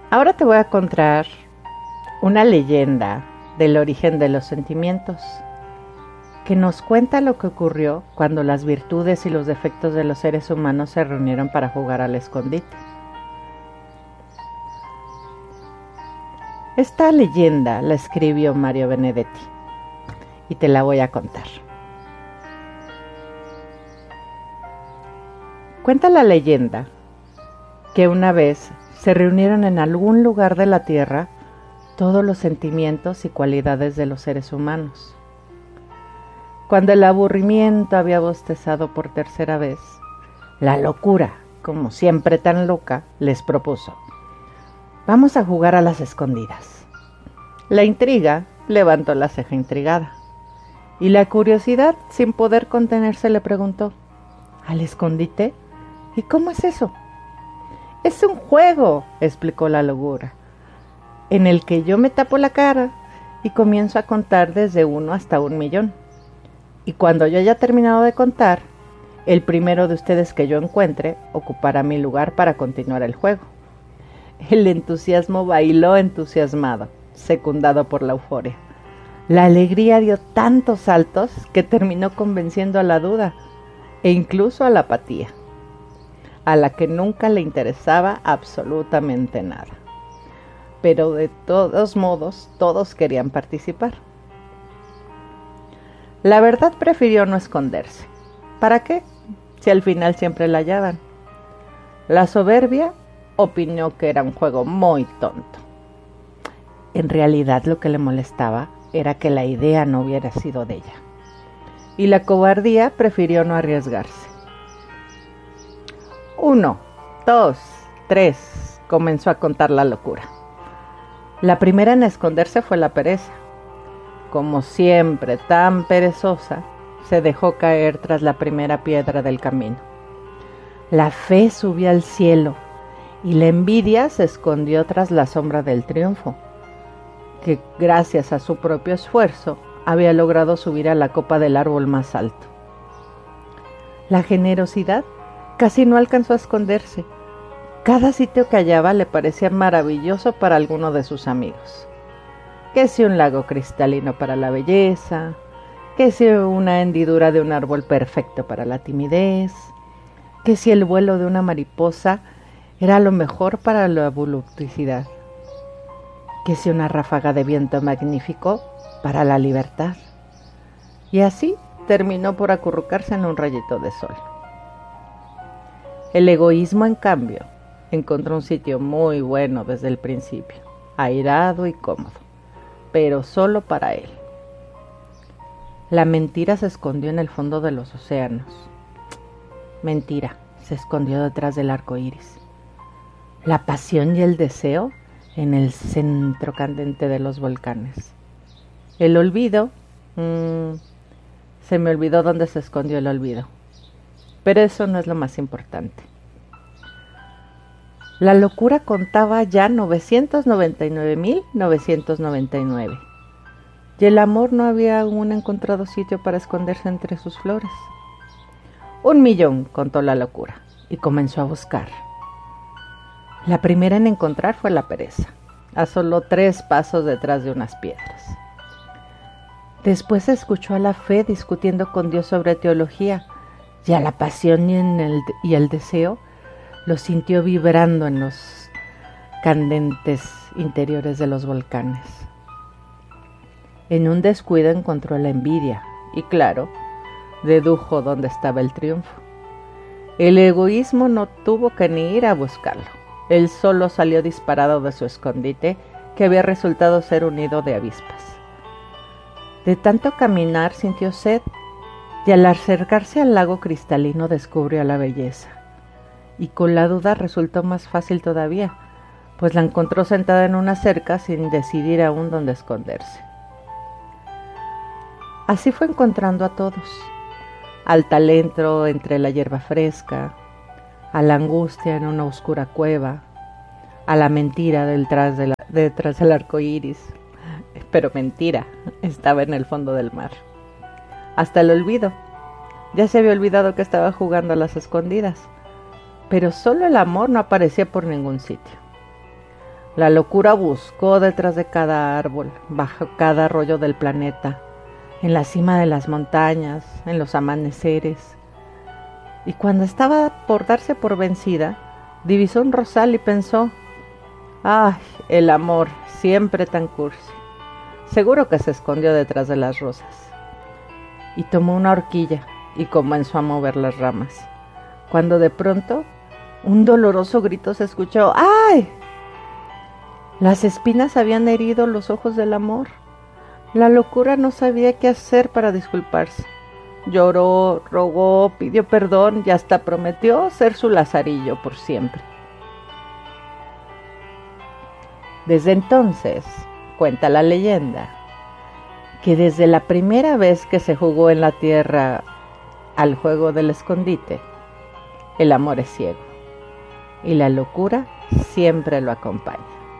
Ahora te voy a contar una leyenda del origen de los sentimientos que nos cuenta lo que ocurrió cuando las virtudes y los defectos de los seres humanos se reunieron para jugar al escondite. Esta leyenda la escribió Mario Benedetti y te la voy a contar. Cuenta la leyenda que una vez se reunieron en algún lugar de la tierra todos los sentimientos y cualidades de los seres humanos. Cuando el aburrimiento había bostezado por tercera vez, la locura, como siempre tan loca, les propuso: vamos a jugar a las escondidas. La intriga levantó la ceja intrigada, y la curiosidad, sin poder contenerse, le preguntó: ¿al escondite? ¿Y cómo es eso? Es un juego, explicó la locura, en el que yo me tapo la cara y comienzo a contar desde 1 hasta 1.000.000. Y cuando yo haya terminado de contar, el primero de ustedes que yo encuentre ocupará mi lugar para continuar el juego. El entusiasmo bailó entusiasmado, secundado por la euforia. La alegría dio tantos saltos que terminó convenciendo a la duda e incluso a la apatía, a la que nunca le interesaba absolutamente nada. Pero de todos modos, todos querían participar. La verdad prefirió no esconderse. ¿Para qué? Si al final siempre la hallaban. La soberbia opinó que era un juego muy tonto. En realidad lo que le molestaba era que la idea no hubiera sido de ella. Y la cobardía prefirió no arriesgarse. 1, 2, 3, comenzó a contar la locura. La primera en esconderse fue la pereza. Como siempre, tan perezosa, se dejó caer tras la primera piedra del camino. La fe subió al cielo y la envidia se escondió tras la sombra del triunfo, que gracias a su propio esfuerzo había logrado subir a la copa del árbol más alto. La generosidad casi no alcanzó a esconderse. Cada sitio que hallaba le parecía maravilloso para alguno de sus amigos. Que si un lago cristalino para la belleza, que si una hendidura de un árbol perfecto para la timidez, que si el vuelo de una mariposa era lo mejor para la voluptuosidad, que si una ráfaga de viento magnífico para la libertad. Y así terminó por acurrucarse en un rayito de sol. El egoísmo, en cambio, encontró un sitio muy bueno desde el principio, airado y cómodo, pero solo para él. La mentira se escondió en el fondo de los océanos. Mentira se escondió detrás del arco iris. La pasión y el deseo en el centro candente de los volcanes. El olvido, se me olvidó dónde se escondió el olvido. Pero eso no es lo más importante. La locura contaba ya 999.999. Y el amor no había aún encontrado sitio para esconderse entre sus flores. 1.000.000, contó la locura, y comenzó a buscar. La primera en encontrar fue la pereza, a solo 3 pasos detrás de unas piedras. Después escuchó a la fe discutiendo con Dios sobre teología, y a la pasión y el deseo lo sintió vibrando en los candentes interiores de los volcanes. En un descuido encontró la envidia y, claro, dedujo dónde estaba el triunfo. El egoísmo no tuvo que ni ir a buscarlo. Él solo salió disparado de su escondite, que había resultado ser un nido de avispas. De tanto caminar sintió sed, y al acercarse al lago cristalino descubrió la belleza. Y con la duda resultó más fácil todavía, pues la encontró sentada en una cerca sin decidir aún dónde esconderse. Así fue encontrando a todos: al talento entre la hierba fresca, a la angustia en una oscura cueva, a la mentira detrás del arco iris. Pero mentira, estaba en el fondo del mar. Hasta el olvido. Ya se había olvidado que estaba jugando a las escondidas, pero solo el amor no aparecía por ningún sitio. La locura buscó detrás de cada árbol, bajo cada arroyo del planeta, en la cima de las montañas, en los amaneceres. Y cuando estaba por darse por vencida, divisó un rosal y pensó: ¡ay, el amor, siempre tan cursi! Seguro que se escondió detrás de las rosas. Y tomó una horquilla y comenzó a mover las ramas, cuando de pronto un doloroso grito se escuchó: ¡ay! Las espinas habían herido los ojos del amor. La locura no sabía qué hacer para disculparse. Lloró, rogó, pidió perdón y hasta prometió ser su lazarillo por siempre. Desde entonces, cuenta la leyenda, que desde la primera vez que se jugó en la tierra al juego del escondite, el amor es ciego y la locura siempre lo acompaña.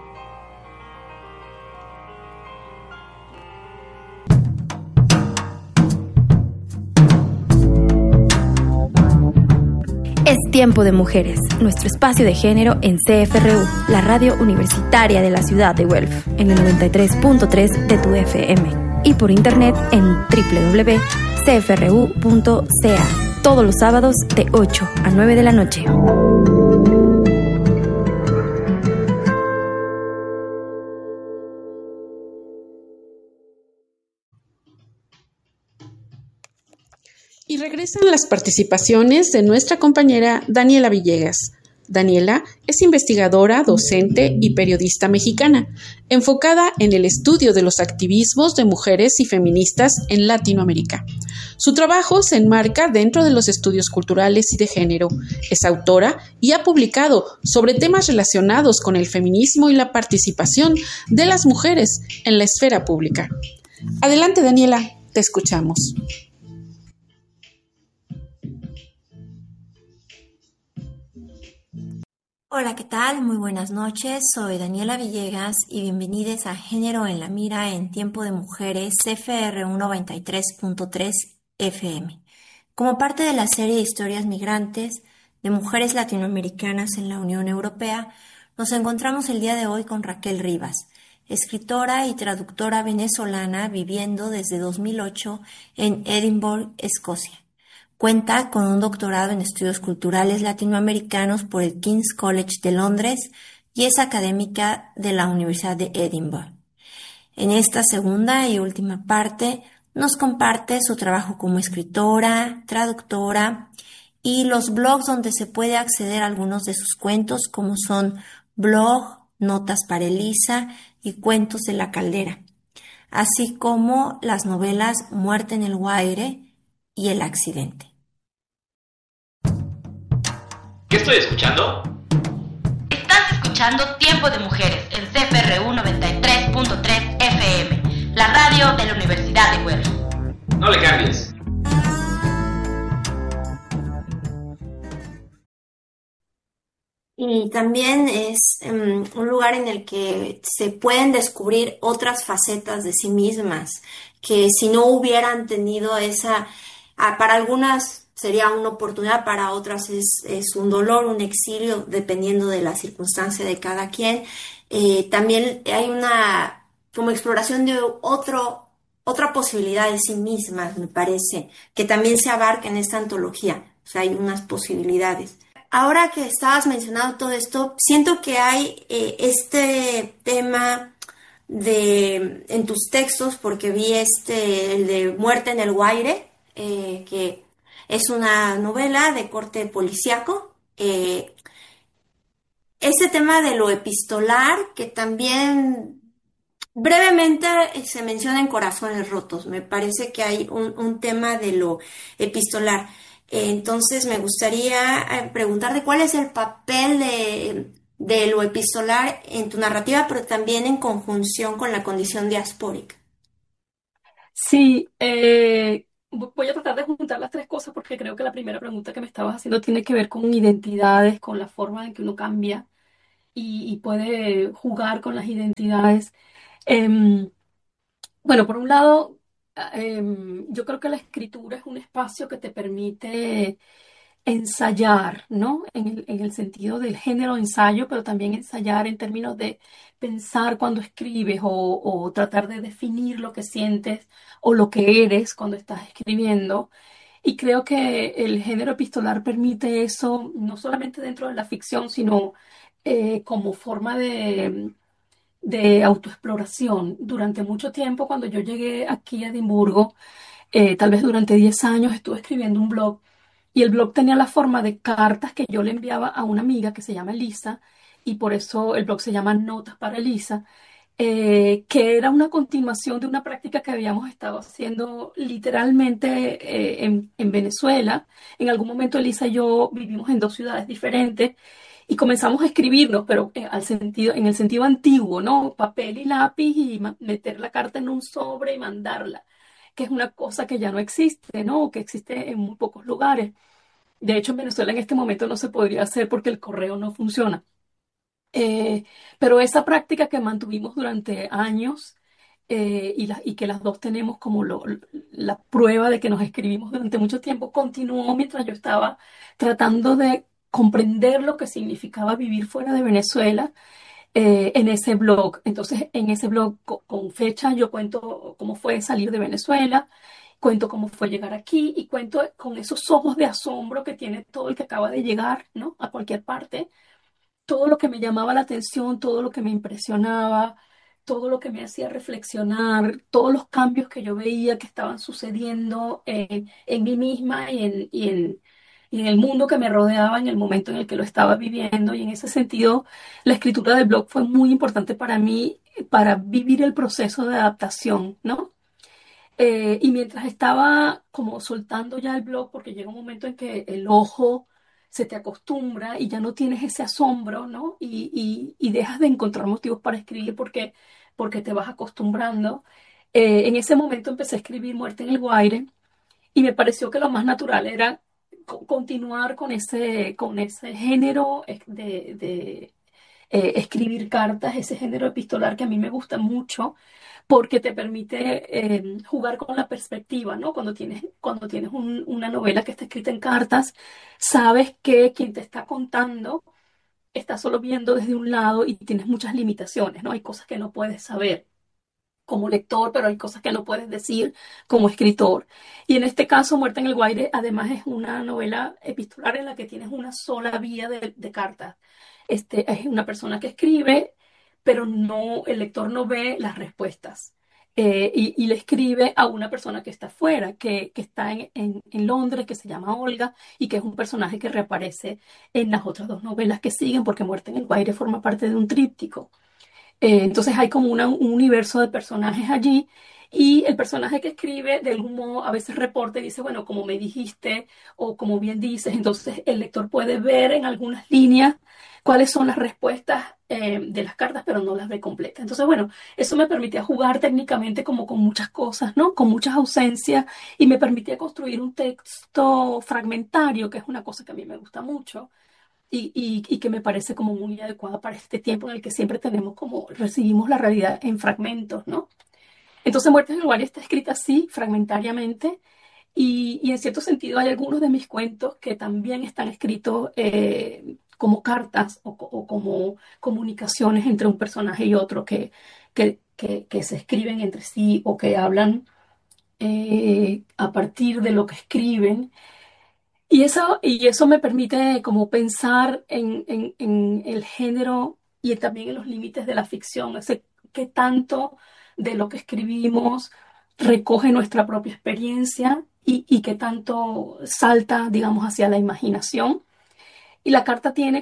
Es tiempo de mujeres, nuestro espacio de género en CFRU, la radio universitaria de la ciudad de Guelph, en el 93.3 de tu FM y por internet en www.cfru.ca, todos los sábados de 8 a 9 de la noche. Y regresan las participaciones de nuestra compañera Daniela Villegas. Daniela es investigadora, docente y periodista mexicana, enfocada en el estudio de los activismos de mujeres y feministas en Latinoamérica. Su trabajo se enmarca dentro de los estudios culturales y de género. Es autora y ha publicado sobre temas relacionados con el feminismo y la participación de las mujeres en la esfera pública. Adelante, Daniela, te escuchamos. Hola, ¿qué tal? Muy buenas noches. Soy Daniela Villegas y bienvenidos a Género en la Mira en Tiempo de Mujeres CFRU 93.3 FM. Como parte de la serie de historias migrantes de mujeres latinoamericanas en la Unión Europea, nos encontramos el día de hoy con Raquel Rivas, escritora y traductora venezolana viviendo desde 2008 en Edimburgo, Escocia. Cuenta con un doctorado en estudios culturales latinoamericanos por el King's College de Londres y es académica de la Universidad de Edimburgo. En esta segunda y última parte nos comparte su trabajo como escritora, traductora y los blogs donde se puede acceder a algunos de sus cuentos, como son Blog, Notas para Elisa y Cuentos de la Caldera, así como las novelas Muerte en el Guaire y El Accidente. ¿Qué estoy escuchando? Estás escuchando Tiempo de Mujeres en CFRU 93.3 FM, la radio de la Universidad de Guelph. No le cambies. Y también es un lugar en el que se pueden descubrir otras facetas de sí mismas, que si no hubieran tenido para algunas sería una oportunidad, para otras es un dolor, un exilio, dependiendo de la circunstancia de cada quien. También hay una como exploración de otra posibilidad de sí mismas, me parece, que también se abarca en esta antología. O sea, hay unas posibilidades. Ahora que estabas mencionando todo esto, siento que hay este tema en tus textos, porque vi el de Muerte en el Guaire, que es una novela de corte policíaco. Ese tema de lo epistolar, que también brevemente se menciona en Corazones Rotos. Me parece que hay un tema de lo epistolar. Entonces me gustaría preguntarte cuál es el papel de lo epistolar en tu narrativa, pero también en conjunción con la condición diaspórica. Sí, voy a tratar de juntar las tres cosas porque creo que la primera pregunta que me estabas haciendo tiene que ver con identidades, con la forma en que uno cambia y puede jugar con las identidades. Em, bueno, por un lado, yo creo que la escritura es un espacio que te permite ensayar, ¿no? En el sentido del género ensayo, pero también ensayar en términos de pensar cuando escribes o tratar de definir lo que sientes o lo que eres cuando estás escribiendo. Y creo que el género epistolar permite eso, no solamente dentro de la ficción, sino como forma de autoexploración. Durante mucho tiempo, cuando yo llegué aquí a Edimburgo, tal vez durante 10 años estuve escribiendo un blog y el blog tenía la forma de cartas que yo le enviaba a una amiga que se llama Elisa y por eso el blog se llama Notas para Elisa, que era una continuación de una práctica que habíamos estado haciendo literalmente en Venezuela. En algún momento Elisa y yo vivimos en dos ciudades diferentes y comenzamos a escribirnos, pero en el sentido antiguo, ¿no? Papel y lápiz y meter la carta en un sobre y mandarla, que es una cosa que ya no existe, ¿no? Que existe en muy pocos lugares. De hecho, en Venezuela en este momento no se podría hacer porque el correo no funciona. Eh, pero esa práctica que mantuvimos durante años y que las dos tenemos como la prueba de que nos escribimos durante mucho tiempo, continuó mientras yo estaba tratando de comprender lo que significaba vivir fuera de Venezuela en ese blog. Entonces, en ese blog con fecha yo cuento cómo fue salir de Venezuela, cuento cómo fue llegar aquí y cuento con esos ojos de asombro que tiene todo el que acaba de llegar, ¿no? A cualquier parte, todo lo que me llamaba la atención, todo lo que me impresionaba, todo lo que me hacía reflexionar, todos los cambios que yo veía que estaban sucediendo en mí misma y en el mundo que me rodeaba en el momento en el que lo estaba viviendo. Y en ese sentido, la escritura del blog fue muy importante para mí, para vivir el proceso de adaptación, ¿no? Y mientras estaba como soltando ya el blog, porque llega un momento en que el ojo se te acostumbra y ya no tienes ese asombro, ¿no? Y dejas de encontrar motivos para escribir porque te vas acostumbrando. En ese momento empecé a escribir Muerte en el Guaire y me pareció que lo más natural era continuar con ese género de escribir cartas, ese género epistolar que a mí me gusta mucho porque te permite jugar con la perspectiva, ¿no? Cuando tienes una novela que está escrita en cartas, sabes que quien te está contando está solo viendo desde un lado y tienes muchas limitaciones, ¿no? Hay cosas que no puedes saber como lector, pero hay cosas que no puedes decir como escritor. Y en este caso, Muerte en el Guaire, además es una novela epistolar en la que tienes una sola vía de cartas. Es una persona que escribe, pero no, el lector no ve las respuestas. Y le escribe a una persona que está afuera, que está en Londres, que se llama Olga, y que es un personaje que reaparece en las otras dos novelas que siguen, porque Muerte en el Guaire forma parte de un tríptico. Entonces hay como un universo de personajes allí y el personaje que escribe de algún modo a veces reporta y dice, bueno, como me dijiste o como bien dices, entonces el lector puede ver en algunas líneas cuáles son las respuestas de las cartas, pero no las ve completas. Entonces, bueno, eso me permitía jugar técnicamente como con muchas cosas, ¿no? Con muchas ausencias y me permitía construir un texto fragmentario, que es una cosa que a mí me gusta mucho y que me parece como muy adecuada para este tiempo en el que siempre tenemos como, recibimos la realidad en fragmentos, ¿no? Entonces, Muertes en el Guaire está escrita así, fragmentariamente, y en cierto sentido hay algunos de mis cuentos que también están escritos como cartas o como comunicaciones entre un personaje y otro que se escriben entre sí o que hablan a partir de lo que escriben. Y eso me permite como pensar en el género y también en los límites de la ficción, ese qué tanto de lo que escribimos recoge nuestra propia experiencia y qué tanto salta, digamos, hacia la imaginación. Y la carta tiene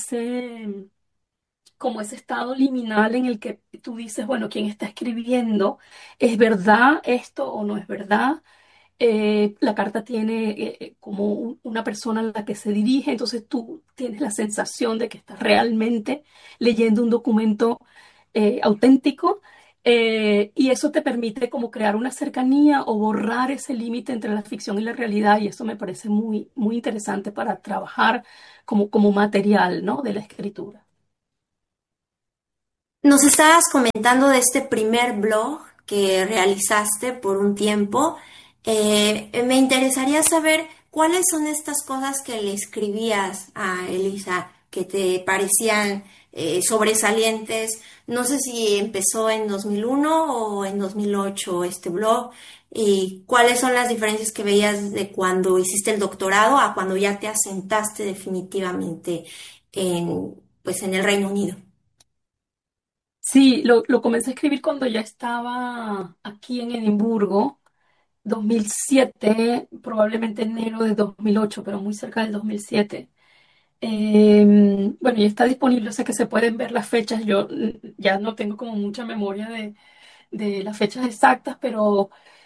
como ese estado liminal en el que tú dices, bueno, ¿quién está escribiendo? ¿Es verdad esto o no es verdad? La carta tiene como una persona a la que se dirige, entonces tú tienes la sensación de que estás realmente leyendo un documento auténtico y eso te permite como crear una cercanía o borrar ese límite entre la ficción y la realidad y eso me parece muy, muy interesante para trabajar como material, ¿no? De la escritura. Nos estabas comentando de este primer blog que realizaste por un tiempo. Me interesaría saber ¿Cuáles son estas cosas que le escribías a Elisa que te parecían sobresalientes? No sé si empezó en 2001 o en 2008 este blog. ¿Y cuáles son las diferencias que veías de cuando hiciste el doctorado a cuando ya te asentaste definitivamente pues en el Reino Unido? Sí, lo comencé a escribir cuando ya estaba aquí en Edimburgo, 2007, probablemente enero de 2008, pero muy cerca del 2007. Bueno, y está disponible, o sea que se pueden ver las fechas. Yo ya no tengo como mucha memoria de las fechas exactas, pero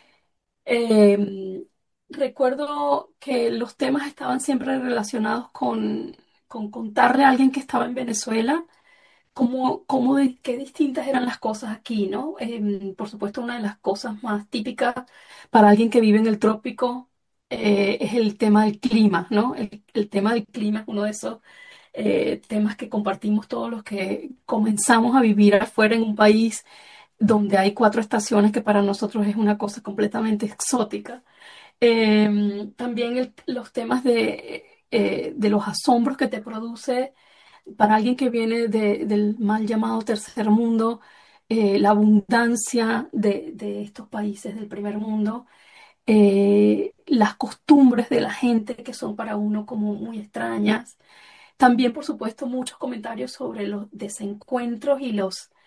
recuerdo que los temas estaban siempre relacionados con contarle a alguien que estaba en Venezuela qué distintas eran las cosas aquí, ¿no? Por supuesto, una de las cosas más típicas para alguien que vive en el trópico es el tema del clima, ¿no? El tema del clima es uno de esos temas que compartimos todos los que comenzamos a vivir afuera en un país donde hay 4 estaciones, que para nosotros es una cosa completamente exótica. También los temas de los asombros que te produce para alguien que viene del mal llamado tercer mundo, la abundancia de estos países del primer mundo, las costumbres de la gente que son para uno como muy extrañas. También, por supuesto, muchos comentarios sobre los desencuentros y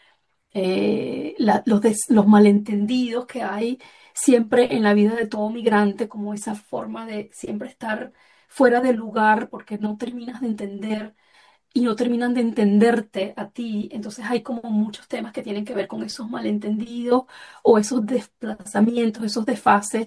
los malentendidos que hay siempre en la vida de todo migrante, como esa forma de siempre estar fuera de lugar porque no terminas de entender y no terminan de entenderte a ti. Entonces hay como muchos temas que tienen que ver con esos malentendidos o esos desplazamientos, esos desfases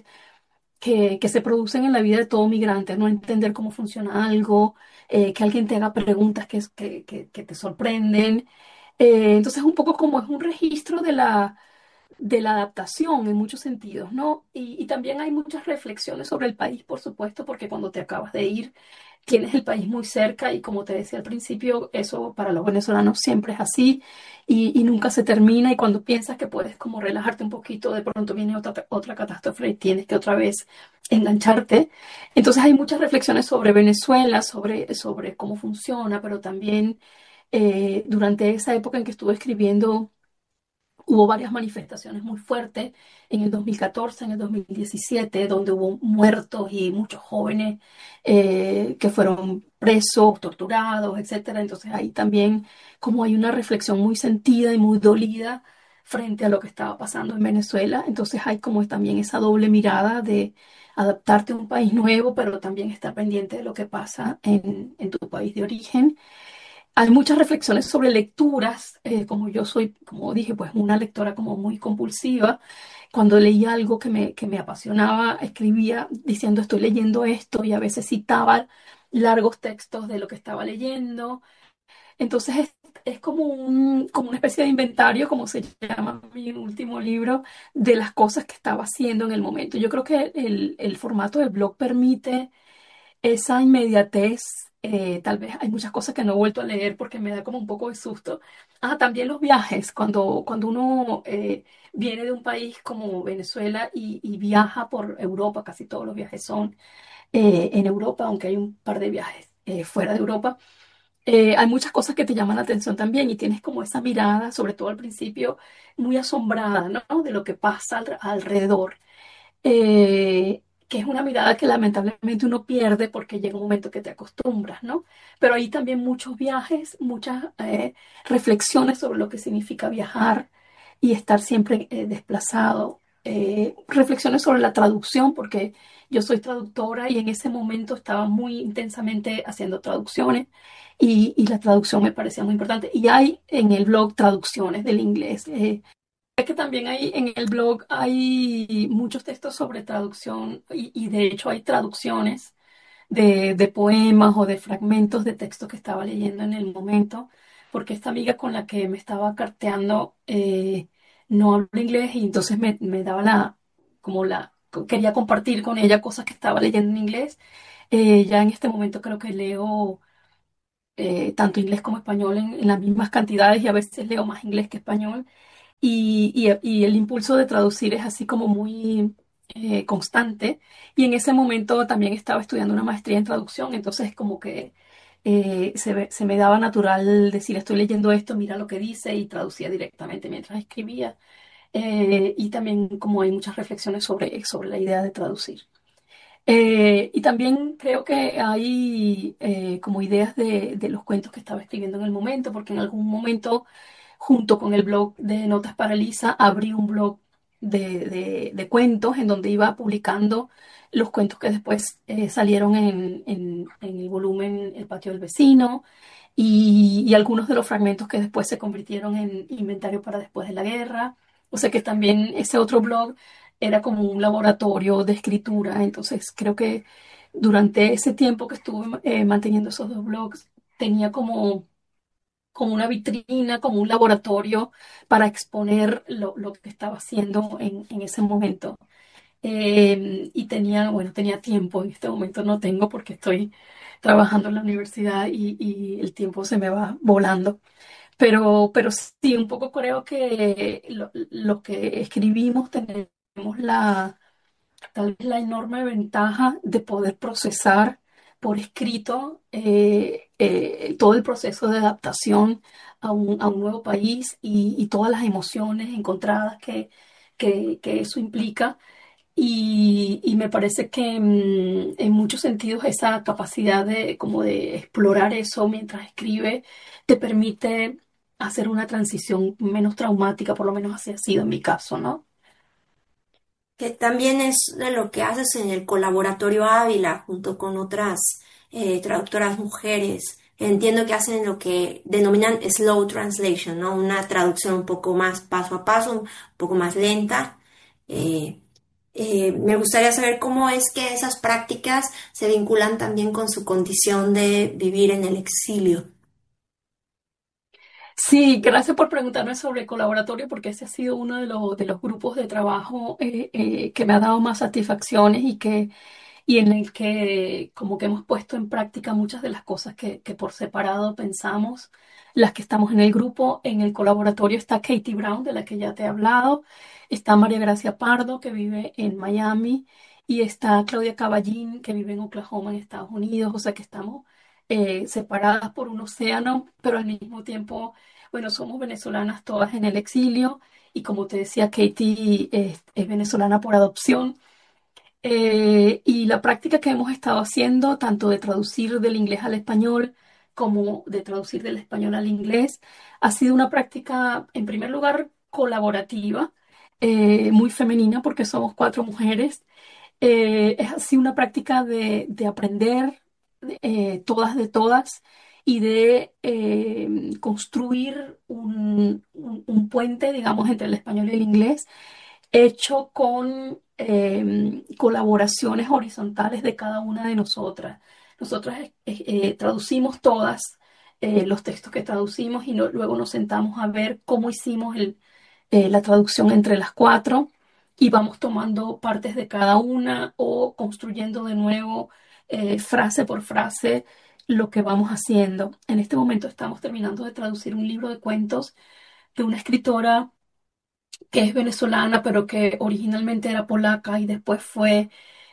que se producen en la vida de todo migrante, no entender cómo funciona algo, que alguien te haga preguntas que te sorprenden. Entonces un poco como es un registro de la adaptación en muchos sentidos, ¿no? Y también hay muchas reflexiones sobre el país, por supuesto, porque cuando te acabas de ir, tienes el país muy cerca y como te decía al principio, eso para los venezolanos siempre es así y nunca se termina y cuando piensas que puedes como relajarte un poquito, de pronto viene otra catástrofe y tienes que otra vez engancharte. Entonces hay muchas reflexiones sobre Venezuela, sobre cómo funciona, pero también durante esa época en que estuve escribiendo, hubo varias manifestaciones muy fuertes en el 2014, en el 2017, donde hubo muertos y muchos jóvenes que fueron presos, torturados, etcétera. Entonces ahí también como hay una reflexión muy sentida y muy dolida frente a lo que estaba pasando en Venezuela. Entonces hay como también esa doble mirada de adaptarte a un país nuevo, pero también estar pendiente de lo que pasa en tu país de origen. Hay muchas reflexiones sobre lecturas, como yo soy, como dije, pues una lectora como muy compulsiva. Cuando leía algo que me apasionaba, escribía diciendo estoy leyendo esto y a veces citaba largos textos de lo que estaba leyendo. Entonces es como una especie de inventario, como se llama mi último libro, de las cosas que estaba haciendo en el momento. Yo creo que el formato del blog permite esa inmediatez. Tal vez hay muchas cosas que no he vuelto a leer porque me da como un poco de susto. También los viajes, cuando uno viene de un país como Venezuela y viaja por Europa, casi todos los viajes son en Europa, aunque hay un par de viajes fuera de Europa. Hay muchas cosas que te llaman la atención también y tienes como esa mirada, sobre todo al principio, muy asombrada, ¿no? De lo que pasa alrededor, que es una mirada que lamentablemente uno pierde porque llega un momento que te acostumbras, ¿no? Pero hay también muchos viajes, muchas reflexiones sobre lo que significa viajar y estar siempre desplazado. Reflexiones sobre la traducción, porque yo soy traductora y en ese momento estaba muy intensamente haciendo traducciones y la traducción me parecía muy importante. Y hay en el blog traducciones del inglés. Es que también hay en el blog hay muchos textos sobre traducción y de hecho hay traducciones de poemas o de fragmentos de textos que estaba leyendo en el momento, porque esta amiga con la que me estaba carteando no habla inglés y entonces me daba quería compartir con ella cosas que estaba leyendo en inglés. Ya en este momento creo que leo tanto inglés como español en las mismas cantidades y a veces leo más inglés que español. Y el impulso de traducir es así como muy constante, y en ese momento también estaba estudiando una maestría en traducción, entonces como que se me daba natural decir, estoy leyendo esto, mira lo que dice, y traducía directamente mientras escribía. Y también como hay muchas reflexiones sobre la idea de traducir. Y también creo que hay como ideas de los cuentos que estaba escribiendo en el momento, porque en algún momento, junto con el blog de Notas para Lisa, abrí un blog de cuentos en donde iba publicando los cuentos que después salieron en el volumen El patio del vecino, y algunos de los fragmentos que después se convirtieron en inventario para después de la guerra. O sea que también ese otro blog era como un laboratorio de escritura. Entonces creo que durante ese tiempo que estuve manteniendo esos dos blogs, tenía como una vitrina, como un laboratorio para exponer lo que estaba haciendo en ese momento. Y tenía, bueno, tenía tiempo. En este momento no tengo porque estoy trabajando en la universidad y el tiempo se me va volando. Pero sí, un poco creo que lo que escribimos tenemos tal vez la enorme ventaja de poder procesar por escrito todo el proceso de adaptación a un nuevo país y todas las emociones encontradas que eso implica. Y me parece que en muchos sentidos esa capacidad de como de explorar eso mientras escribe te permite hacer una transición menos traumática, por lo menos así ha sido en mi caso, ¿no? Que también es de lo que haces en el Colaboratorio Ávila junto con otras traductoras mujeres. Entiendo que hacen lo que denominan slow translation, ¿no? Una traducción un poco más paso a paso, un poco más lenta. Eh, Me gustaría saber cómo es que esas prácticas se vinculan también con su condición de vivir en el exilio. Sí, gracias por preguntarme sobre el colaboratorio, porque ese ha sido uno de los grupos de trabajo que me ha dado más satisfacciones y en el que como que hemos puesto en práctica muchas de las cosas que por separado pensamos, las que estamos en el grupo. En el colaboratorio está Katie Brown, de la que ya te he hablado, está María Gracia Pardo, que vive en Miami, y está Claudia Caballín, que vive en Oklahoma, en Estados Unidos. O sea que estamos separadas por un océano, pero al mismo tiempo, bueno, somos venezolanas todas en el exilio, y como te decía, Katie es venezolana por adopción. Y la práctica que hemos estado haciendo, tanto de traducir del inglés al español como de traducir del español al inglés, ha sido una práctica, en primer lugar, colaborativa, muy femenina porque somos cuatro mujeres. Es así una práctica de aprender todas de todas y de construir un puente, digamos, entre el español y el inglés hecho con colaboraciones horizontales de cada una de nosotras. Nosotras traducimos todas los textos que traducimos y luego nos sentamos a ver cómo hicimos la traducción entre las cuatro y vamos tomando partes de cada una o construyendo de nuevo frase por frase lo que vamos haciendo. En este momento estamos terminando de traducir un libro de cuentos de una escritora que es venezolana, pero que originalmente era polaca y después fue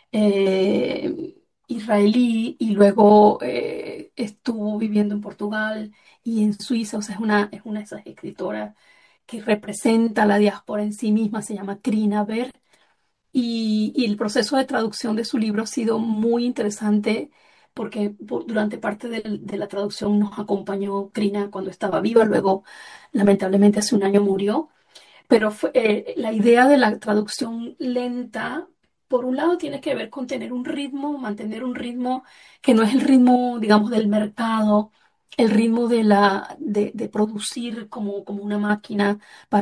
israelí y luego estuvo viviendo en Portugal y en Suiza. O sea, es una de esas escritoras que representa la diáspora en sí misma, se llama Trina Ver. Y el proceso de traducción de su libro ha sido muy interesante porque durante parte de la traducción nos acompañó Trina cuando estaba viva, luego lamentablemente hace un año murió. Pero la idea de la traducción lenta, por un lado, tiene que ver con tener un ritmo, mantener un ritmo que no es el ritmo, digamos, del mercado, el ritmo de producir como una máquina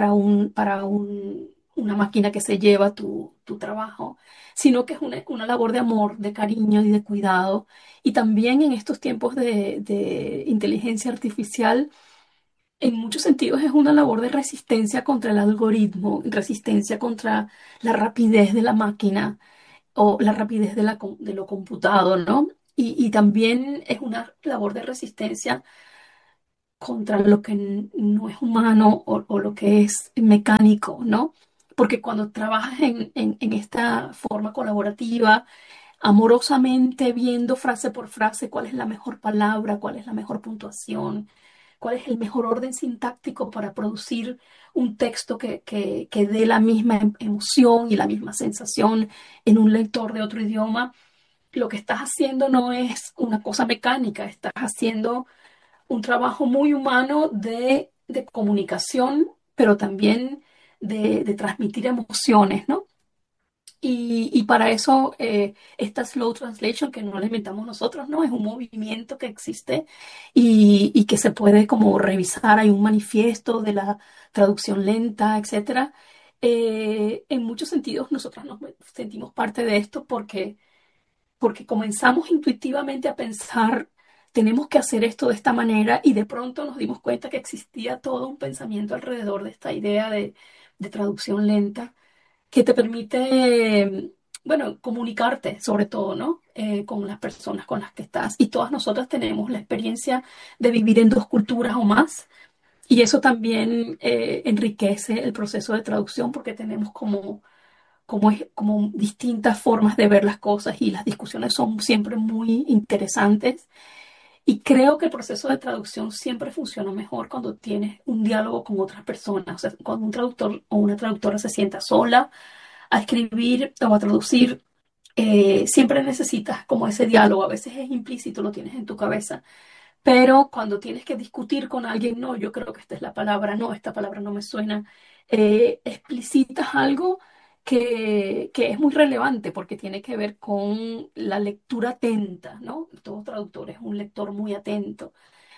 una máquina que se lleva tu trabajo, sino que es una labor de amor, de cariño y de cuidado. Y también en estos tiempos de inteligencia artificial, en muchos sentidos es una labor de resistencia contra el algoritmo, resistencia contra la rapidez de la máquina o la rapidez de lo computado, ¿no? Y también es una labor de resistencia contra lo que no es humano o lo que es mecánico, ¿no? porque cuando trabajas en esta forma colaborativa, amorosamente viendo frase por frase cuál es la mejor palabra, cuál es la mejor puntuación, cuál es el mejor orden sintáctico para producir un texto que dé la misma emoción y la misma sensación en un lector de otro idioma. Lo que estás haciendo no es una cosa mecánica, estás haciendo un trabajo muy humano de comunicación, pero también de transmitir emociones, ¿no? Y para eso, esta slow translation, que no la inventamos nosotros, ¿no? Es un movimiento que existe y que se puede como revisar. Hay un manifiesto de la traducción lenta, etcétera. En muchos sentidos, nosotros nos sentimos parte de esto porque comenzamos intuitivamente a pensar, tenemos que hacer esto de esta manera, y de pronto nos dimos cuenta que existía todo un pensamiento alrededor de esta idea de traducción lenta que te permite, bueno, comunicarte sobre todo, ¿no? Con las personas con las que estás. Y todas nosotras tenemos la experiencia de vivir en dos culturas o más. Y eso también enriquece el proceso de traducción, porque tenemos como distintas formas de ver las cosas, y las discusiones son siempre muy interesantes. Y creo que el proceso de traducción siempre funciona mejor cuando tienes un diálogo con otras personas. O sea, cuando un traductor o una traductora se sienta sola a escribir o a traducir, siempre necesitas como ese diálogo. A veces es implícito, lo tienes en tu cabeza, pero cuando tienes que discutir con alguien, no, yo creo que esta es la palabra, no, esta palabra no me suena, explicitas algo que es muy relevante porque tiene que ver con la lectura atenta, ¿no? Todo traductor es un lector muy atento,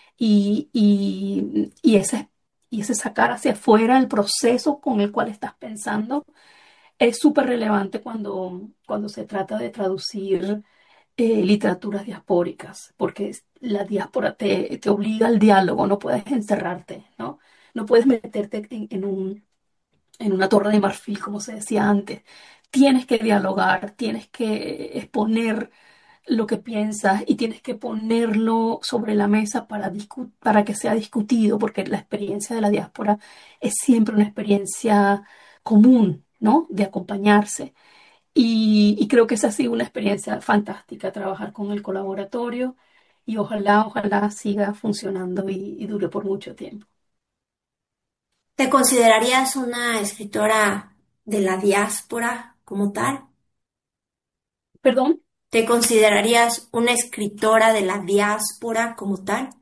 y ese sacar hacia afuera el proceso con el cual estás pensando es súper relevante cuando se trata de traducir literaturas diaspóricas, porque la diáspora te obliga al diálogo, no puedes encerrarte, ¿no? No puedes meterte en una torre de marfil, como se decía antes. Tienes que dialogar, tienes que exponer lo que piensas y tienes que ponerlo sobre la mesa para que sea discutido, porque la experiencia de la diáspora es siempre una experiencia común, ¿no? De acompañarse. Y creo que esa ha sido una experiencia fantástica, trabajar con el colaboratorio, y ojalá siga funcionando y dure por mucho tiempo. ¿Te considerarías una escritora de la diáspora como tal? Perdón. ¿Te considerarías una escritora de la diáspora como tal?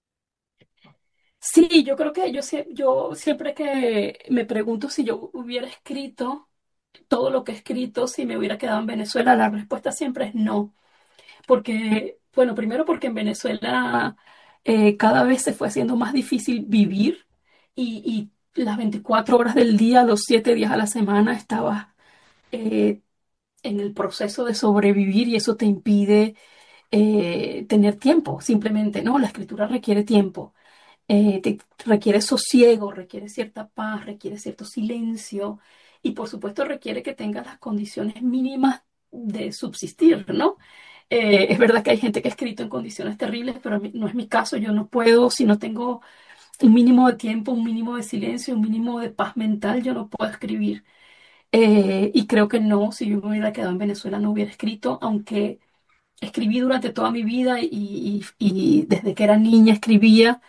Sí, yo creo que yo siempre que me pregunto si yo hubiera escrito todo lo que he escrito si me hubiera quedado en Venezuela, la respuesta siempre es no. Porque, bueno, primero porque en Venezuela cada vez se fue haciendo más difícil vivir, y las 24 horas del día, los 7 días a la semana, estabas eh, en el proceso de sobrevivir, y eso te impide tener tiempo, simplemente, ¿no? La escritura requiere tiempo, requiere sosiego, requiere cierta paz, requiere cierto silencio, y por supuesto requiere que tengas las condiciones mínimas de subsistir, ¿no? Es verdad que hay gente que ha escrito en condiciones terribles, pero no es mi caso. Yo no puedo, si no tengo un mínimo de tiempo, un mínimo de silencio, un mínimo de paz mental, yo no puedo escribir. Y creo que no, si yo me hubiera quedado en Venezuela no hubiera escrito, aunque escribí durante toda mi vida, y desde que era niña escribía.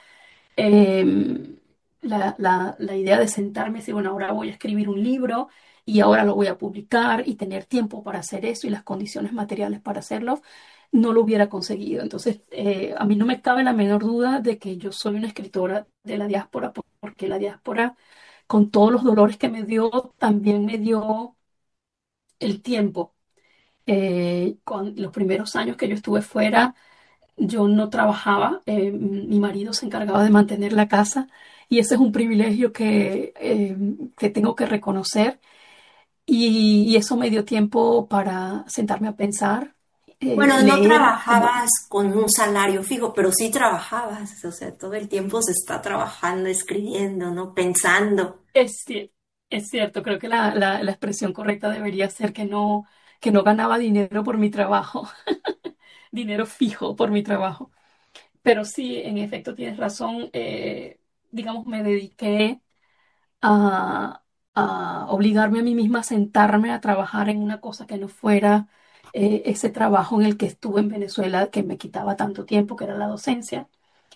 La idea de sentarme y decir, bueno, ahora voy a escribir un libro y ahora lo voy a publicar y tener tiempo para hacer eso y las condiciones materiales para hacerlo, no lo hubiera conseguido. Entonces, a mí no me cabe la menor duda de que yo soy una escritora de la diáspora, porque la diáspora, con todos los dolores que me dio, también me dio el tiempo. Con los primeros años que yo estuve fuera, yo no trabajaba, mi marido se encargaba de mantener la casa, y ese es un privilegio que tengo que reconocer, y eso me dio tiempo para sentarme a pensar, Bueno, no leer, como trabajabas con un salario fijo, pero sí trabajabas, o sea, todo el tiempo se está trabajando, escribiendo, ¿no? Pensando. es, es cierto, creo que la expresión correcta debería ser que no ganaba dinero por mi trabajo, dinero fijo por mi trabajo. Pero sí, en efecto, tienes razón. Digamos, me dediqué a, a obligarme a mí misma a sentarme a trabajar en una cosa que no fuera ese trabajo en el que estuve en Venezuela, que me quitaba tanto tiempo, que era la docencia.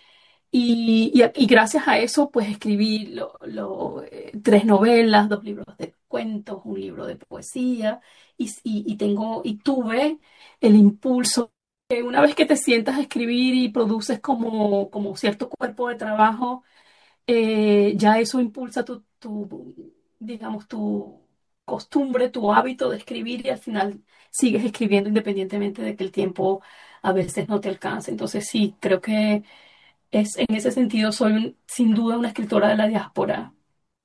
Y gracias a eso, pues escribí 3 novelas, 2 libros de cuentos, un libro de poesía, y tuve el impulso. Una vez que te sientas a escribir y produces como cierto cuerpo de trabajo, ya eso impulsa digamos, tu costumbre, tu hábito de escribir, y al final sigues escribiendo independientemente de que el tiempo a veces no te alcance. Entonces sí, creo que en ese sentido soy sin duda una escritora de la diáspora.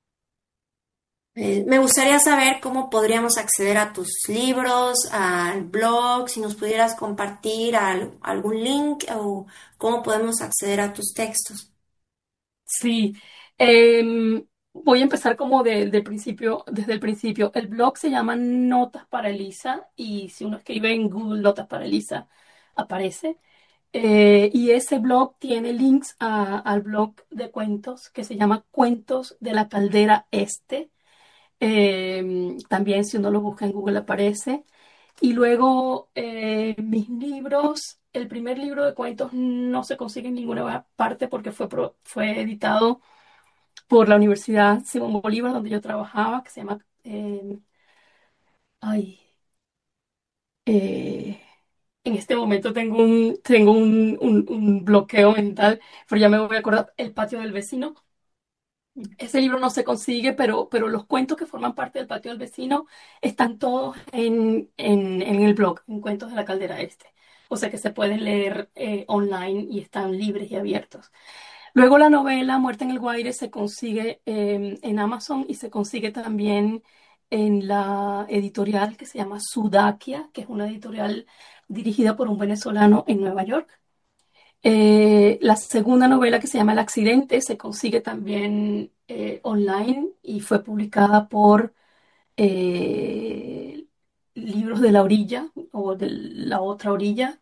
Me gustaría saber cómo podríamos acceder a tus libros, al blog, si nos pudieras compartir algún link o cómo podemos acceder a tus textos. Sí, voy a empezar como desde el principio. El blog se llama Notas para Elisa, y si uno escribe en Google Notas para Elisa, aparece. Y ese blog tiene links al blog de cuentos que se llama Cuentos de la Caldera Este. También si uno lo busca en Google aparece. Y luego mis libros, el primer libro de cuentos no se consigue en ninguna parte porque fue editado por la Universidad Simón Bolívar, donde yo trabajaba, que se llama... ay, eh, en este momento tengo un bloqueo mental, pero ya me voy a acordar, El patio del vecino. Ese libro no se consigue, pero los cuentos que forman parte del patio del vecino están todos en el blog, en Cuentos de la Caldera Este. O sea que se pueden leer online y están libres y abiertos. Luego la novela Muerte en el Guaire se consigue en Amazon, y se consigue también en la editorial que se llama Sudakia, que es una editorial dirigida por un venezolano en Nueva York. La segunda novela, que se llama El accidente, se consigue también online y fue publicada por Libros de la Orilla o de la Otra Orilla.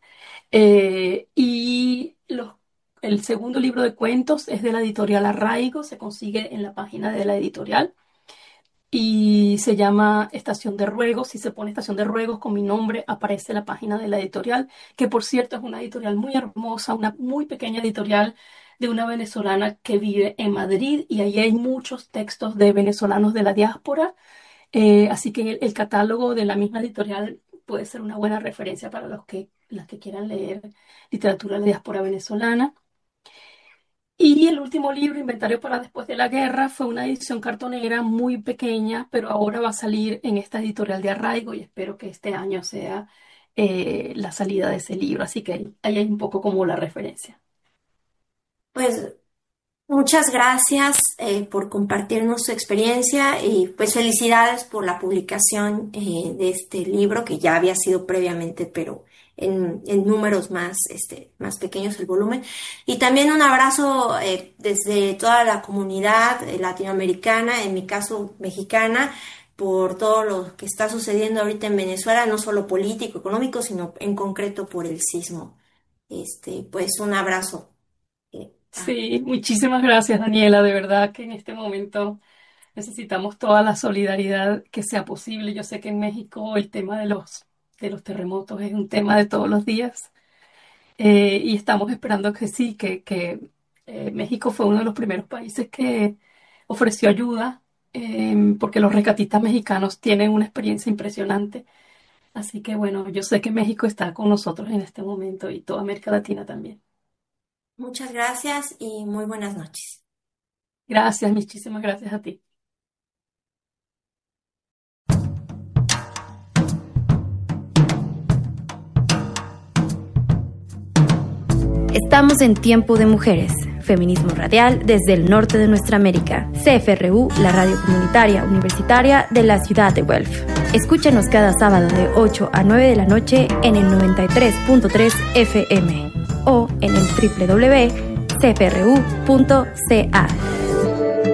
El segundo libro de cuentos es de la editorial Arraigo, se consigue en la página de la editorial y se llama Estación de Ruegos. Si se pone Estación de Ruegos con mi nombre, aparece la página de la editorial, que por cierto es una editorial muy hermosa, una muy pequeña editorial de una venezolana que vive en Madrid, y ahí hay muchos textos de venezolanos de la diáspora, así que el catálogo de la misma editorial puede ser una buena referencia para las que quieran leer literatura de la diáspora venezolana. Y el último libro, Inventario para después de la guerra, fue una edición cartonera muy pequeña, pero ahora va a salir en esta editorial de Arraigo, y espero que este año sea la salida de ese libro. Así que ahí hay un poco como la referencia. Pues muchas gracias por compartirnos su experiencia, y pues felicidades por la publicación de este libro, que ya había sido previamente, pero en números más pequeños el volumen. Y también un abrazo desde toda la comunidad latinoamericana, en mi caso mexicana, por todo lo que está sucediendo ahorita en Venezuela, no solo político, económico, sino en concreto por el sismo. Pues un abrazo. Sí, muchísimas gracias, Daniela. De verdad que en este momento necesitamos toda la solidaridad que sea posible. Yo sé que en México el tema de los terremotos es un tema de todos los días, y estamos esperando que sí, que México fue uno de los primeros países que ofreció ayuda, porque los rescatistas mexicanos tienen una experiencia impresionante. Así que bueno, yo sé que México está con nosotros en este momento, y toda América Latina también. Muchas gracias y muy buenas noches. Gracias, muchísimas gracias a ti. Estamos en Tiempo de Mujeres, feminismo radial desde el norte de nuestra América. CFRU, la radio comunitaria universitaria de la ciudad de Guelph. Escúchanos cada sábado de 8 a 9 de la noche en el 93.3 FM o en el www.cfru.ca.